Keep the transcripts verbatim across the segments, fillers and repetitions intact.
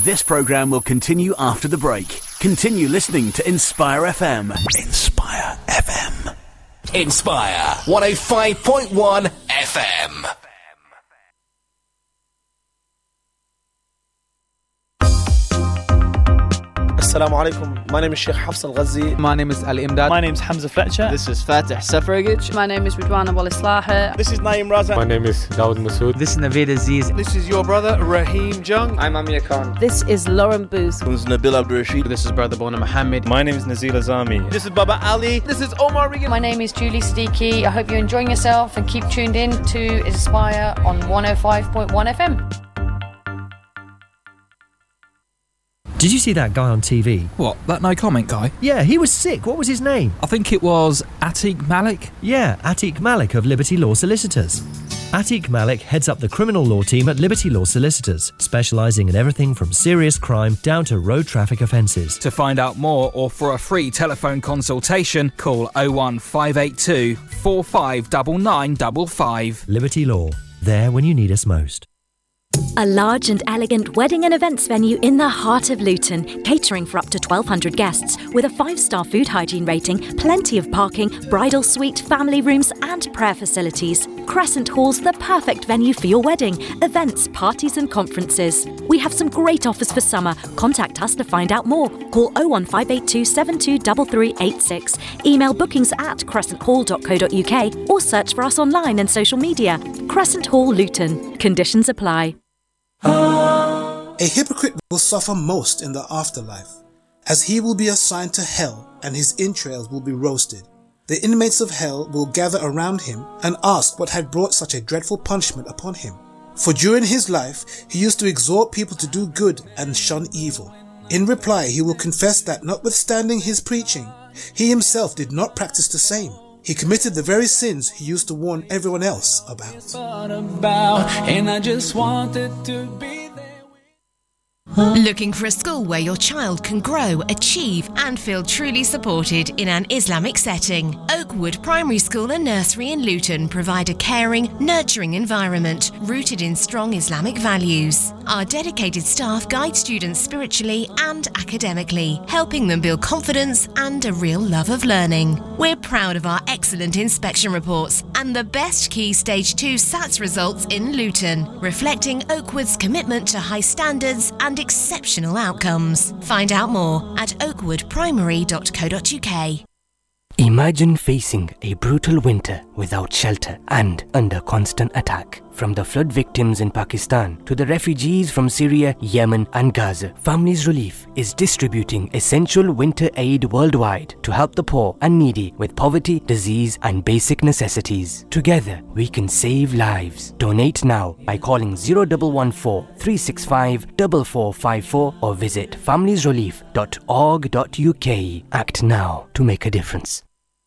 This programme will continue after the break. Continue listening to Inspire F M. Inspire F M. Inspire one oh five point one F M. Assalamu alaikum. My name is Sheikh Hafs Al-Ghazi. My name is Ali Imdad. My name is Hamza Fletcher. This is Fatih Safaragij. My name is Ridwana Walislaha. This is Naeem Raza. My name is Dawood Masood. This is Naveed Aziz. This is your brother Raheem Jung. I'm Amir Khan. This is Lauren Booth. This is Nabil Abdul Rashid. This is Brother Bona Muhammad. My name is Nazil Azami. This is Baba Ali. This is Omar Regan. My name is Julie Steaky. I hope you're enjoying yourself and keep tuned in to Inspire on one oh five point one F M. Did you see that guy on T V? What, that no comment guy? Yeah, he was sick. What was his name? I think it was Atiq Malik. Yeah, Atiq Malik of Liberty Law Solicitors. Atiq Malik heads up the criminal law team at Liberty Law Solicitors, specialising in everything from serious crime down to road traffic offences. To find out more or for a free telephone consultation, call oh one five eight two, four five nine nine five five. Liberty Law, there when you need us most. A large and elegant wedding and events venue in the heart of Luton, catering for up to twelve hundred guests, with a five-star food hygiene rating, plenty of parking, bridal suite, family rooms and prayer facilities. Crescent Hall's the perfect venue for your wedding, events, parties and conferences. We have some great offers for summer. Contact us to find out more. Call oh one five eight two, seven two three three eight six. Email bookings at crescent hall dot co dot uk or search for us online and social media. Crescent Hall, Luton. Conditions apply. A hypocrite will suffer most in the afterlife, as he will be assigned to hell and his entrails will be roasted. The inmates of hell will gather around him and ask what had brought such a dreadful punishment upon him. For during his life he used to exhort people to do good and shun evil. In reply he will confess that notwithstanding his preaching, he himself did not practice the same. He committed the very sins he used to warn everyone else about. And I just wanted to be there. Looking for a school where your child can grow, achieve and feel truly supported in an Islamic setting? Oakwood Primary School and Nursery in Luton provide a caring, nurturing environment rooted in strong Islamic values. Our dedicated staff guide students spiritually and academically, helping them build confidence and a real love of learning. We're proud of our excellent inspection reports and the best Key Stage two S A T S results in Luton, reflecting Oakwood's commitment to high standards and exceptional outcomes. Find out more at oakwood primary dot co dot uk. Imagine facing a brutal winter without shelter and under constant attack. From the flood victims in Pakistan to the refugees from Syria, Yemen and Gaza, Families Relief is distributing essential winter aid worldwide to help the poor and needy with poverty, disease and basic necessities. Together, we can save lives. Donate now by calling zero one one four, three six five, four four five four or visit families relief dot org dot uk. Act now to make a difference.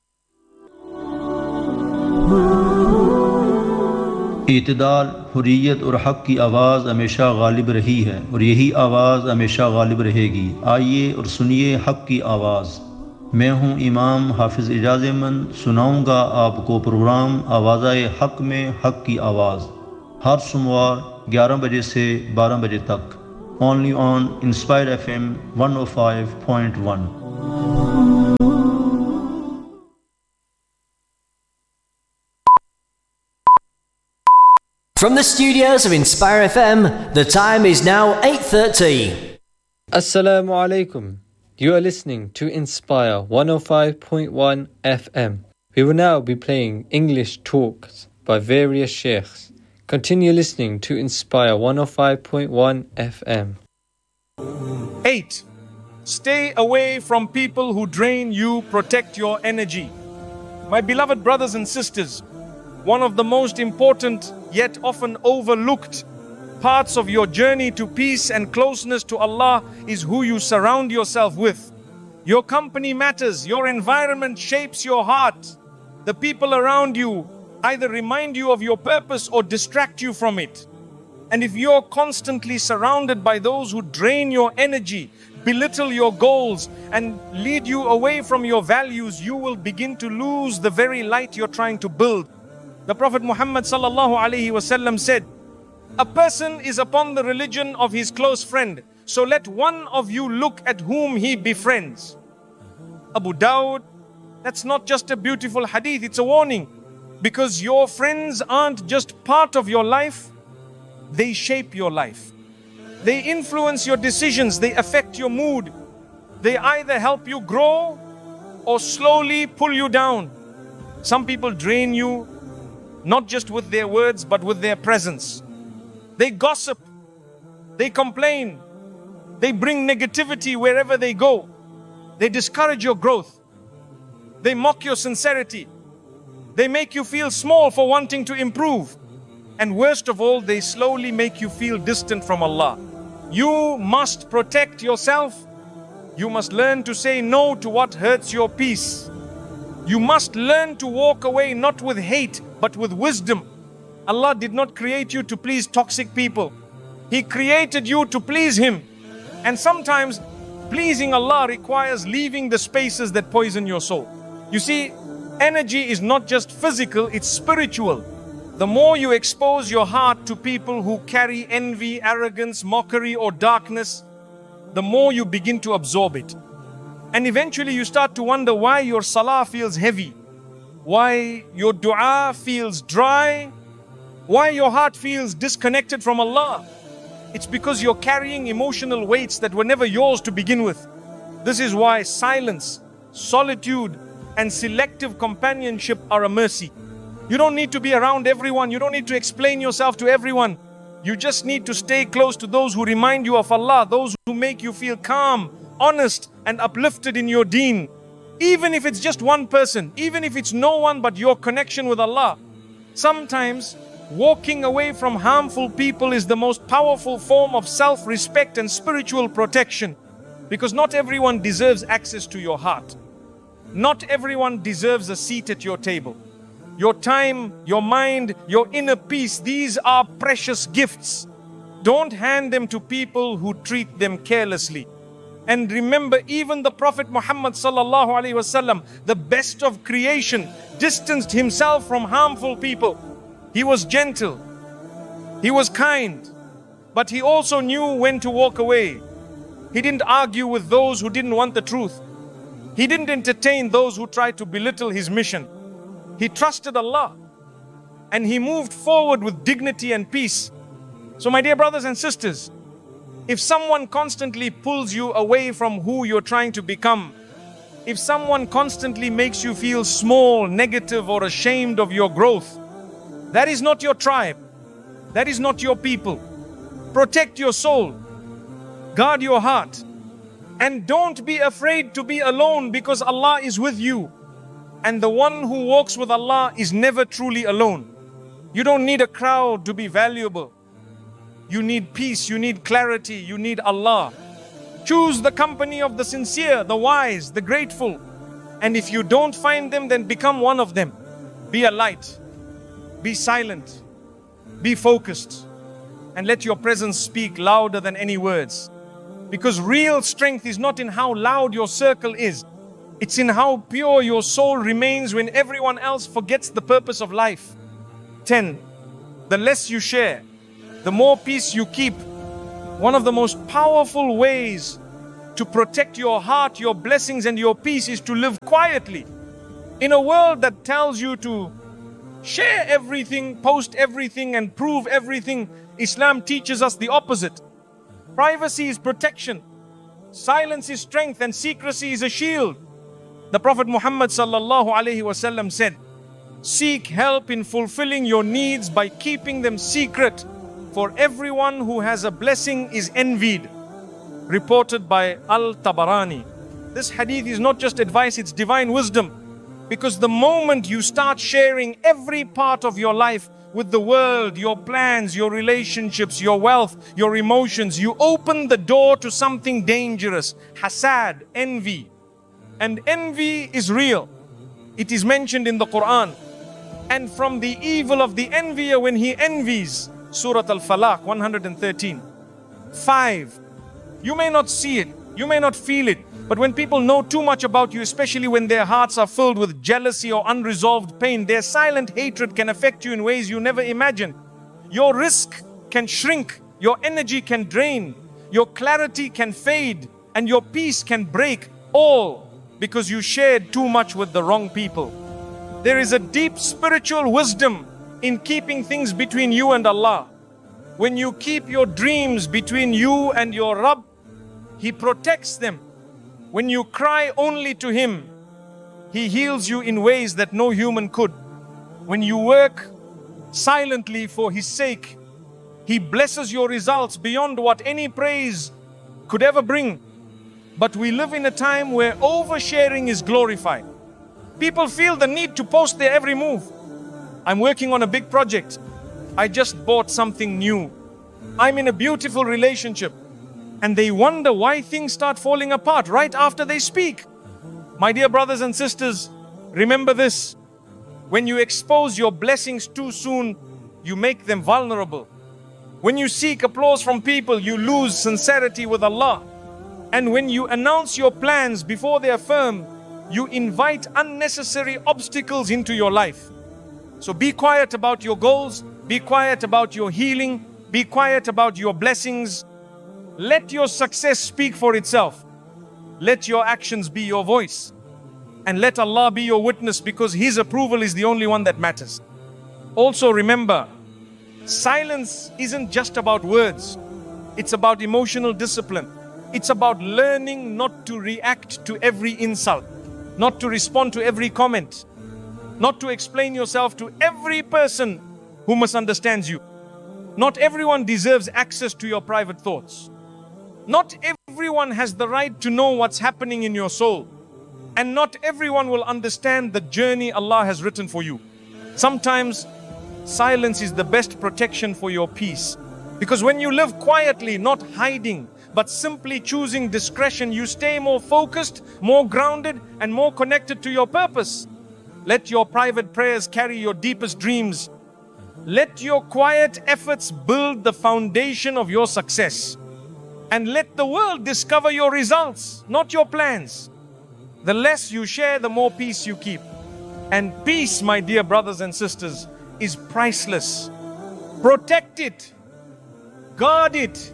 इत्दाल, Hurriyat और हक़ की आवाज़ हमेशा गालिब रही है और यही आवाज़ हमेशा गालिब रहेगी। आइए और सुनिए हक़ की आवाज़। मैं हूँ इमाम हाफिज़ इजाज़ अहमद, सुनाऊँगा आपको प्रोग्राम आवाज़ाए हक़ में हक़ की आवाज़, हर सोमवार ग्यारह बजे से बारह बजे तक, only on inspire F M one oh five point one. From the studios of Inspire F M, the time is now eight thirty. Assalamu alaikum. You are listening to Inspire one oh five point one F M. We will now be playing English talks by various sheikhs. Continue listening to Inspire one oh five point one F M. eight. Stay away from people who drain you, protect your energy. My beloved brothers and sisters, one of the most important yet often overlooked parts of your journey to peace and closeness to Allah is who you surround yourself with. Your company matters, your environment shapes your heart. The people around you either remind you of your purpose or distract you from it. And if you're constantly surrounded by those who drain your energy, belittle your goals and lead you away from your values, you will begin to lose the very light you're trying to build. The Prophet Muhammad sallallahu alaihi wasallam said, A person is upon the religion of his close friend. So let one of you look at whom he befriends. Abu Dawud, that's not just a beautiful hadith, it's a warning. Because your friends aren't just part of your life, they shape your life. They influence your decisions, they affect your mood. They either help you grow or slowly pull you down. Some people drain you, not just with their words, but with their presence. They gossip, they complain, they bring negativity wherever they go. They discourage your growth. They mock your sincerity. They make you feel small for wanting to improve. And worst of all, they slowly make you feel distant from Allah. You must protect yourself. You must learn to say no to what hurts your peace. You must learn to walk away not with hate, but with wisdom. Allah did not create you to please toxic people. He created you to please Him. And sometimes pleasing Allah requires leaving the spaces that poison your soul. You see, energy is not just physical, it's spiritual. The more you expose your heart to people who carry envy, arrogance, mockery, or darkness, the more you begin to absorb it. And eventually you start to wonder why your salah feels heavy, why your dua feels dry, why your heart feels disconnected from Allah. It's because you're carrying emotional weights that were never yours to begin with. This is why silence, solitude, and selective companionship are a mercy. You don't need to be around everyone. You don't need to explain yourself to everyone. You just need to stay close to those who remind you of Allah, those who make you feel calm, honest, and uplifted in your deen. Even if it's just one person, even if it's no one but your connection with Allah. Sometimes walking away from harmful people is the most powerful form of self-respect and spiritual protection, because not everyone deserves access to your heart. Not everyone deserves a seat at your table. Your time, your mind, your inner peace, these are precious gifts. Don't hand them to people who treat them carelessly. And remember, even the Prophet Muhammad sallallahu alaihi wasallam, the best of creation, distanced himself from harmful people. He was gentle, he was kind, but he also knew when to walk away. He didn't argue with those who didn't want the truth. He didn't entertain those who tried to belittle his mission. He trusted Allah and he moved forward with dignity and peace. So my dear brothers and sisters, if someone constantly pulls you away from who you're trying to become, if someone constantly makes you feel small, negative, or ashamed of your growth, that is not your tribe. That is not your people. Protect your soul. Guard your heart. And don't be afraid to be alone, because Allah is with you. And the one who walks with Allah is never truly alone. You don't need a crowd to be valuable. You need peace, you need clarity, you need Allah. Choose the company of the sincere, the wise, the grateful. And if you don't find them, then become one of them. Be a light. Be silent. Be focused. And let your presence speak louder than any words. Because real strength is not in how loud your circle is. It's in how pure your soul remains when everyone else forgets the purpose of life. ten. The less you share, the more peace you keep. One of the most powerful ways to protect your heart, your blessings, and your peace is to live quietly. In a world that tells you to share everything, post everything, and prove everything, Islam teaches us the opposite. Privacy is protection. Silence is strength, and secrecy is a shield. The Prophet Muhammad sallallahu alaihi wasallam said, "Seek help in fulfilling your needs by keeping them secret, for everyone who has a blessing is envied." Reported by Al-Tabarani. This hadith is not just advice, it's divine wisdom. Because the moment you start sharing every part of your life with the world, your plans, your relationships, your wealth, your emotions, you open the door to something dangerous. Hasad, envy. And envy is real. It is mentioned in the Quran. And from the evil of the envier when he envies, Surah Al-Falaq one hundred thirteen. Five, you may not see it, you may not feel it, but when people know too much about you, especially when their hearts are filled with jealousy or unresolved pain, their silent hatred can affect you in ways you never imagined. Your risk can shrink, your energy can drain, your clarity can fade, and your peace can break, all because you shared too much with the wrong people. There is a deep spiritual wisdom in keeping things between you and Allah. When you keep your dreams between you and your Rabb, He protects them. When you cry only to Him, He heals you in ways that no human could. When you work silently for His sake, He blesses your results beyond what any praise could ever bring. But we live in a time where oversharing is glorified. People feel the need to post their every move. I'm working on a big project. I just bought something new. I'm in a beautiful relationship. And they wonder why things start falling apart right after they speak. My dear brothers and sisters, remember this. When you expose your blessings too soon, you make them vulnerable. When you seek applause from people, you lose sincerity with Allah. And when you announce your plans before they are firm, you invite unnecessary obstacles into your life. So be quiet about your goals, be quiet about your healing, be quiet about your blessings. Let your success speak for itself. Let your actions be your voice. And let Allah be your witness, because His approval is the only one that matters. Also remember, silence isn't just about words. It's about emotional discipline. It's about learning not to react to every insult, not to respond to every comment, not to explain yourself to every person who misunderstands you. Not everyone deserves access to your private thoughts. Not everyone has the right to know what's happening in your soul. And not everyone will understand the journey Allah has written for you. Sometimes silence is the best protection for your peace. Because when you live quietly, not hiding, but simply choosing discretion, you stay more focused, more grounded, and more connected to your purpose. Let your private prayers carry your deepest dreams. Let your quiet efforts build the foundation of your success. And let the world discover your results, not your plans. The less you share, the more peace you keep. And peace, my dear brothers and sisters, is priceless. Protect it, guard it,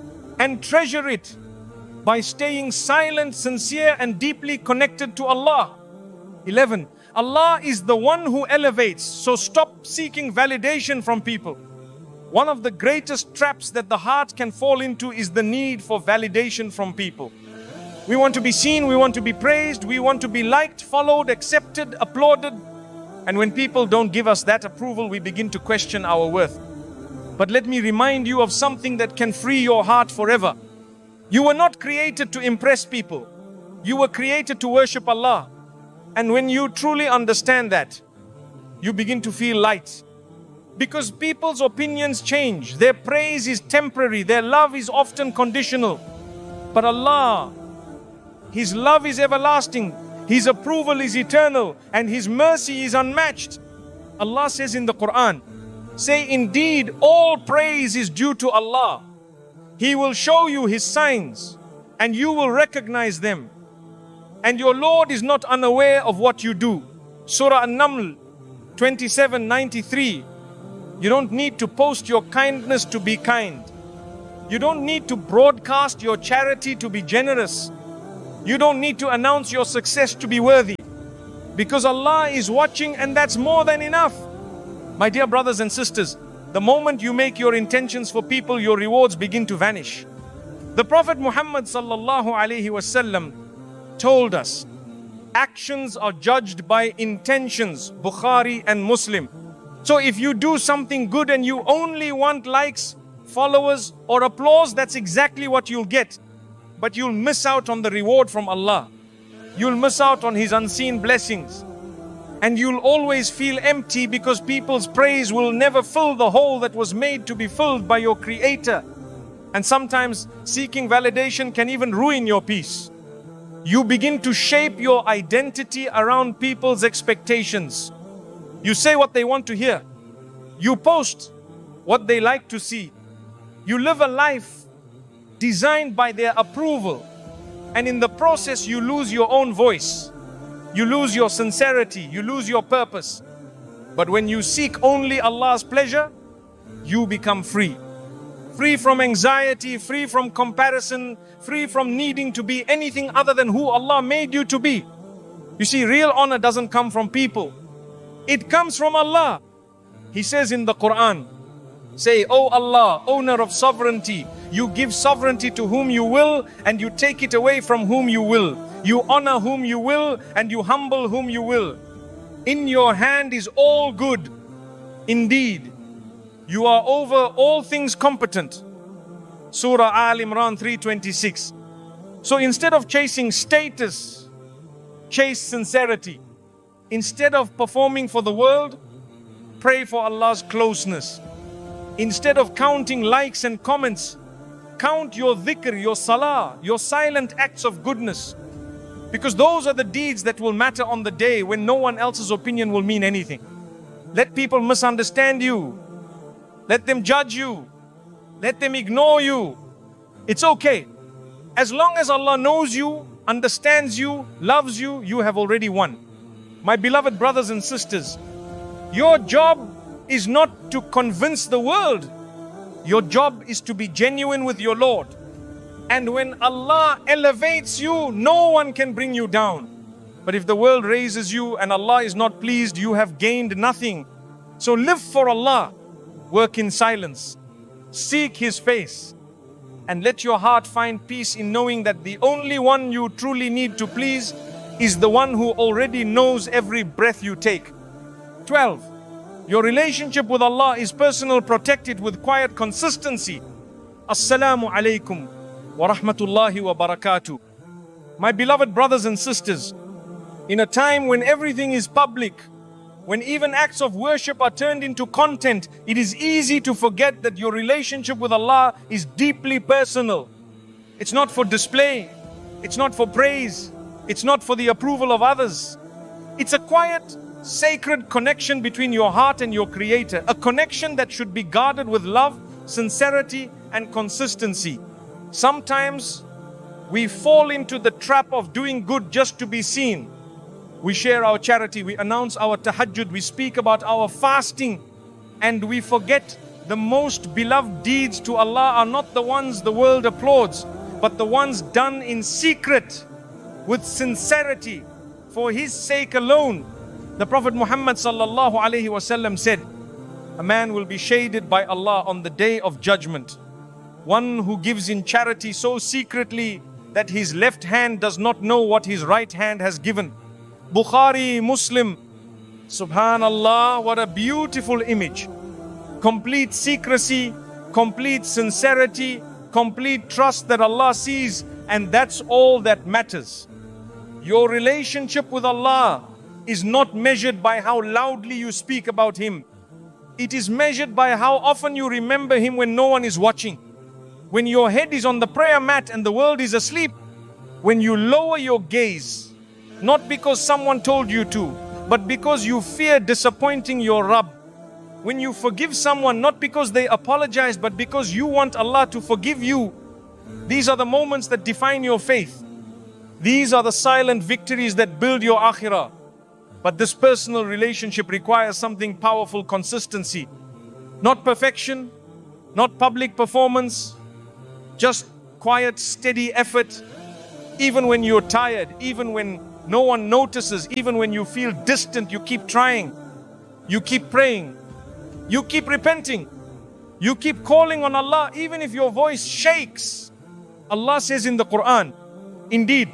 and treasure it by staying silent, sincere, and deeply connected to Allah. eleven. Allah is the one who elevates, so stop seeking validation from people. One of the greatest traps that the heart can fall into is the need for validation from people. We want to be seen, we want to be praised, we want to be liked, followed, accepted, applauded. And when people don't give us that approval, we begin to question our worth. But let me remind you of something that can free your heart forever. You were not created to impress people. You were created to worship Allah. And when you truly understand that, you begin to feel light. Because people's opinions change. Their praise is temporary. Their love is often conditional. But Allah, His love is everlasting. His approval is eternal. And His mercy is unmatched. Allah says in the Quran, say, indeed, all praise is due to Allah. He will show you His signs, and you will recognize them. And your Lord is not unaware of what you do. Surah An-Naml twenty-seven ninety-three. You don't need to post your kindness to be kind. You don't need to broadcast your charity to be generous. You don't need to announce your success to be worthy. Because Allah is watching, and that's more than enough. My dear brothers and sisters, the moment you make your intentions for people, your rewards begin to vanish. The Prophet Muhammad sallallahu alaihi wasallam told us, actions are judged by intentions, Bukhari and Muslim. So if you do something good and you only want likes, followers, or applause, that's exactly what you'll get. But you'll miss out on the reward from Allah. You'll miss out on His unseen blessings. And you'll always feel empty because people's praise will never fill the hole that was made to be filled by your Creator. And sometimes seeking validation can even ruin your peace. You begin to shape your identity around people's expectations. You say what they want to hear. You post what they like to see. You live a life designed by their approval. And in the process, you lose your own voice. You lose your sincerity. You lose your purpose. But when you seek only Allah's pleasure, you become free. free from anxiety, free from comparison, free from needing to be anything other than who Allah made you to be. You see, real honor doesn't come from people. It comes from Allah. He says in the Quran, say, "O Allah, owner of sovereignty, you give sovereignty to whom you will and you take it away from whom you will. You honor whom you will and you humble whom you will. In your hand is all good. Indeed, you are over all things competent." Surah Al Imran three twenty-six. So instead of chasing status, chase sincerity. Instead of performing for the world, pray for Allah's closeness. Instead of counting likes and comments, count your dhikr, your salah, your silent acts of goodness. Because those are the deeds that will matter on the day when no one else's opinion will mean anything. Let people misunderstand you. Let them judge you. Let them ignore you. It's okay. As long as Allah knows you, understands you, loves you, you have already won. My beloved brothers and sisters, your job is not to convince the world. Your job is to be genuine with your Lord. And when Allah elevates you, no one can bring you down. But if the world raises you and Allah is not pleased, you have gained nothing. So live for Allah. Work in silence. Seek His face. And let your heart find peace in knowing that the only one you truly need to please is the one who already knows every breath you take. twelve. Your relationship with Allah is personal, protected with quiet consistency. Assalamu alaikum wa rahmatullahi wa barakatuh. My beloved brothers and sisters, in a time when everything is public, when even acts of worship are turned into content, it is easy to forget that your relationship with Allah is deeply personal. It's not for display. It's not for praise. It's not for the approval of others. It's a quiet, sacred connection between your heart and your Creator. A connection that should be guarded with love, sincerity, and consistency. Sometimes we fall into the trap of doing good just to be seen. We share our charity, we announce our tahajjud, we speak about our fasting, and we forget the most beloved deeds to Allah are not the ones the world applauds, but the ones done in secret, with sincerity, for His sake alone. The Prophet Muhammad sallallahu alaihi wasallam said, a man will be shaded by Allah on the day of judgment. One who gives in charity so secretly that his left hand does not know what his right hand has given. Bukhari, Muslim. Subhanallah, what a beautiful image. Complete secrecy, complete sincerity, complete trust that Allah sees, and that's all that matters. Your relationship with Allah is not measured by how loudly you speak about Him. It is measured by how often you remember Him when no one is watching. When your head is on the prayer mat and the world is asleep. When you lower your gaze, not because someone told you to, but because you fear disappointing your Rabb. When you forgive someone, not because they apologize, but because you want Allah to forgive you. These are the moments that define your faith. These are the silent victories that build your akhirah. But this personal relationship requires something powerful: consistency. Not perfection, not public performance, just quiet, steady effort. Even when you're tired, even when no one notices, even when you feel distant, you keep trying. You keep praying. You keep repenting. You keep calling on Allah, even if your voice shakes. Allah says in the Quran, indeed,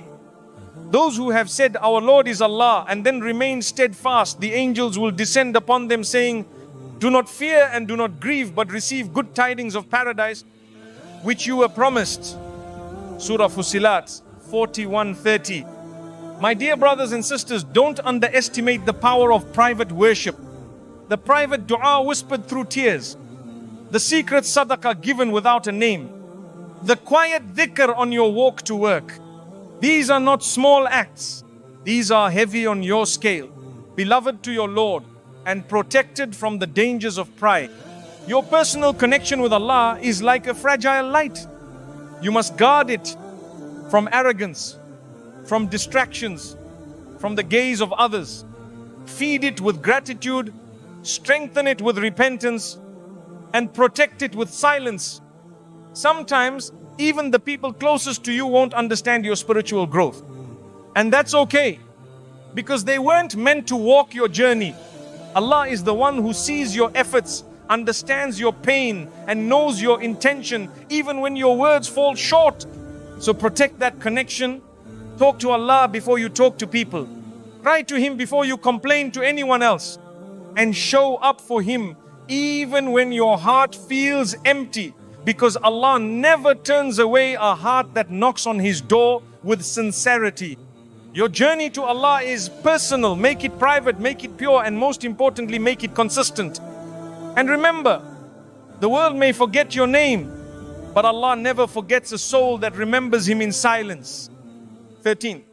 those who have said our Lord is Allah and then remain steadfast, the angels will descend upon them saying, do not fear and do not grieve, but receive good tidings of paradise, which you were promised. Surah Fusilat forty-one thirty. My dear brothers and sisters, don't underestimate the power of private worship. The private dua whispered through tears. The secret sadaqah given without a name. The quiet dhikr on your walk to work. These are not small acts. These are heavy on your scale. Beloved to your Lord and protected from the dangers of pride. Your personal connection with Allah is like a fragile light. You must guard it from arrogance, from distractions, from the gaze of others. Feed it with gratitude, strengthen it with repentance, and protect it with silence. Sometimes even the people closest to you won't understand your spiritual growth. And that's okay, because they weren't meant to walk your journey. Allah is the one who sees your efforts, understands your pain, and knows your intention even when your words fall short. So protect that connection. Talk to Allah before you talk to people. Cry to Him before you complain to anyone else. And show up for Him even when your heart feels empty, because Allah never turns away a heart that knocks on His door with sincerity. Your journey to Allah is personal. Make it private, make it pure, and most importantly, make it consistent. And remember, the world may forget your name, but Allah never forgets a soul that remembers Him in silence. thirteen.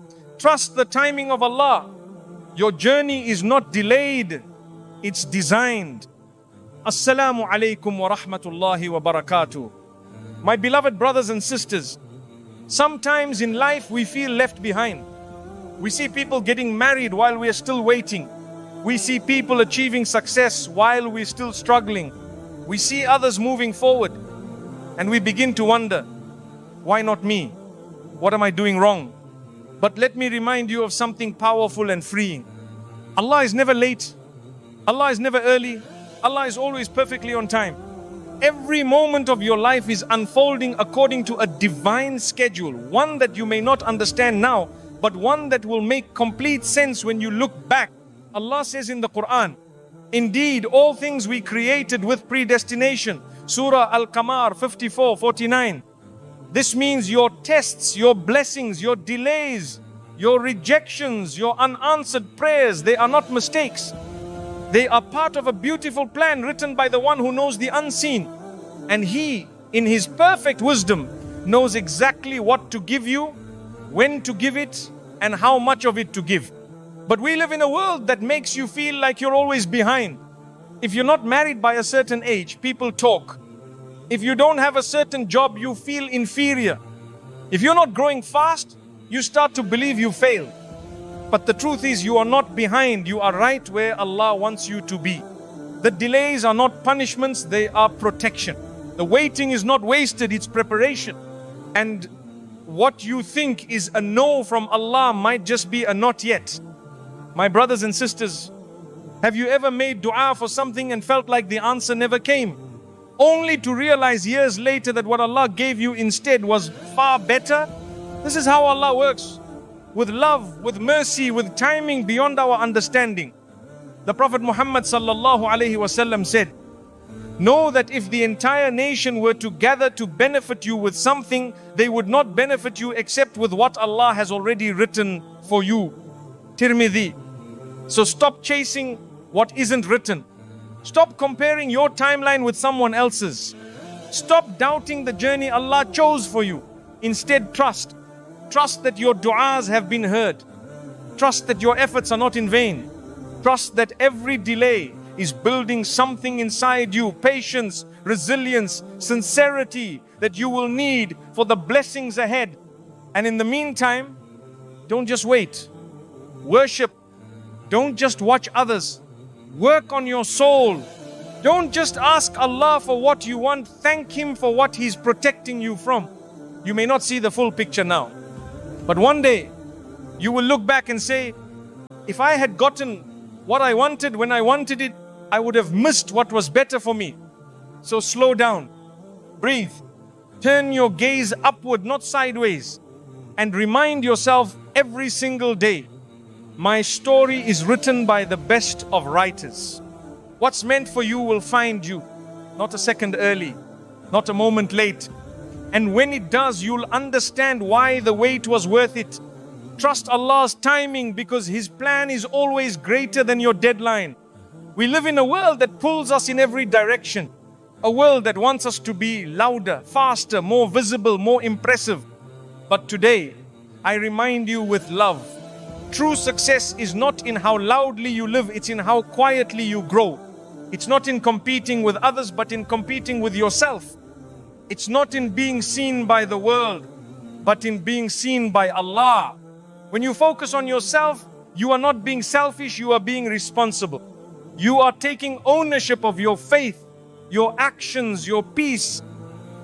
Trust the timing of Allah. Your journey is not delayed, it's designed. Assalamu alaikum wa rahmatullahi wa barakatuh. My beloved brothers and sisters, sometimes in life we feel left behind. We see people getting married while we are still waiting. We see people achieving success while we're still struggling. We see others moving forward, and we begin to wonder, why not me? What am I doing wrong? But let me remind you of something powerful and freeing. Allah is never late. Allah is never early. Allah is always perfectly on time. Every moment of your life is unfolding according to a divine schedule, one that you may not understand now, but one that will make complete sense when you look back. Allah says in the Quran, indeed, all things we created with predestination. Surah Al-Qamar fifty-four forty-nine. This means your tests, your blessings, your delays, your rejections, your unanswered prayers, they are not mistakes. They are part of a beautiful plan written by the one who knows the unseen. And He, in His perfect wisdom, knows exactly what to give you, when to give it, and how much of it to give. But we live in a world that makes you feel like you're always behind. If you're not married by a certain age, people talk. If you don't have a certain job, you feel inferior. If you're not growing fast, you start to believe you failed. But the truth is, you are not behind. You are right where Allah wants you to be. The delays are not punishments, they are protection. The waiting is not wasted, it's preparation. And what you think is a no from Allah might just be a not yet. My brothers and sisters, have you ever made dua for something and felt like the answer never came, only to realize years later that what Allah gave you instead was far better? This is how Allah works. With love, with mercy, with timing beyond our understanding. The Prophet Muhammad sallallahu alaihi wasallam said, know that if the entire nation were to gather to benefit you with something, they would not benefit you except with what Allah has already written for you. Tirmidhi. So stop chasing what isn't written. Stop comparing your timeline with someone else's. Stop doubting the journey Allah chose for you. Instead, trust. Trust that your du'as have been heard. Trust that your efforts are not in vain. Trust that every delay is building something inside you. Patience, resilience, sincerity that you will need for the blessings ahead. And in the meantime, don't just wait. Worship. Don't just watch others. Work on your soul. Don't just ask Allah for what you want. Thank Him for what He's protecting you from. You may not see the full picture now, but one day you will look back and say, if I had gotten what I wanted when I wanted it, I would have missed what was better for me. So slow down, breathe, turn your gaze upward, not sideways, and remind yourself every single day, my story is written by the best of writers. What's meant for you will find you, not a second early, not a moment late. And when it does, you'll understand why the wait was worth it. Trust Allah's timing, because His plan is always greater than your deadline. We live in a world that pulls us in every direction. A world that wants us to be louder, faster, more visible, more impressive. But today, I remind you with love, true success is not in how loudly you live, it's in how quietly you grow. It's not in competing with others, but in competing with yourself. It's not in being seen by the world, but in being seen by Allah. When you focus on yourself, you are not being selfish, you are being responsible. You are taking ownership of your faith, your actions, your peace.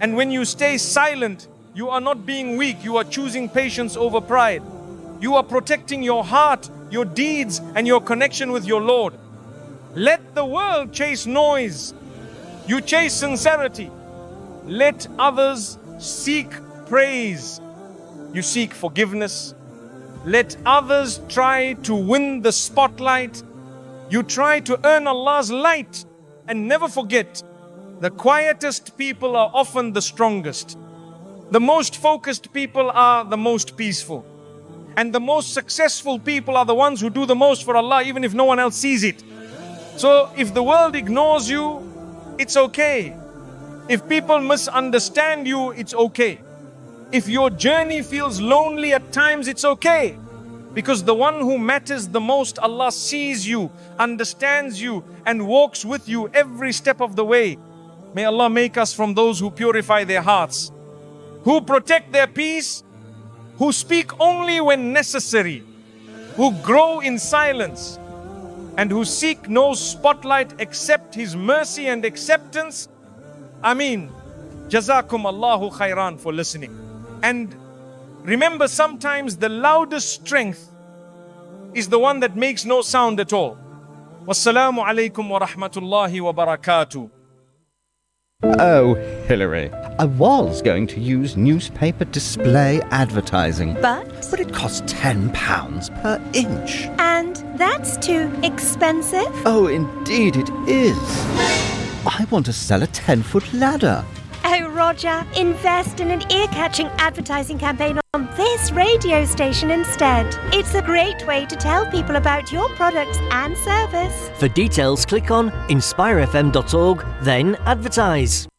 And when you stay silent, you are not being weak. You are choosing patience over pride. You are protecting your heart, your deeds, and your connection with your Lord. Let the world chase noise. You chase sincerity. Let others seek praise. You seek forgiveness. Let others try to win the spotlight. You try to earn Allah's light. And never forget, the quietest people are often the strongest. The most focused people are the most peaceful. And the most successful people are the ones who do the most for Allah, even if no one else sees it. So if the world ignores you, it's okay. If people misunderstand you, it's okay. If your journey feels lonely at times, it's okay. Because the one who matters the most, Allah sees you, understands you, and walks with you every step of the way. May Allah make us from those who purify their hearts, who protect their peace, who speak only when necessary, who grow in silence, and who seek no spotlight except His mercy and acceptance. Ameen. Jazakum Allahu khairan for listening. And remember, sometimes the loudest strength is the one that makes no sound at all. Wassalamu alaikum wa rahmatullahi wa barakatuh. Oh, Hillary, I was going to use newspaper display advertising. But? But it costs ten pounds per inch. And that's too expensive? Oh, indeed it is. I want to sell a ten-foot ladder. Oh, Roger, invest in an ear-catching advertising campaign on this radio station instead. It's a great way to tell people about your products and service. For details, click on inspire f m dot org, then advertise.